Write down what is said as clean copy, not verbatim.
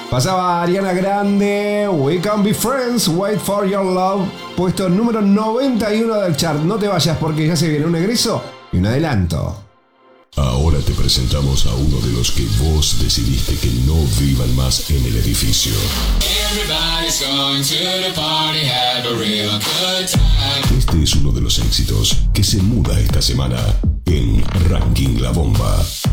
Pasaba Ariana Grande, We Can Be Friends, Wait For Your Love, puesto número 91 del chart. No te vayas porque ya se viene un egreso y un adelanto. Ahora te presentamos a uno de los que vos decidiste que no vivan más en el edificio. Este es uno de los éxitos que se muda esta semana en Ranking La Bomba.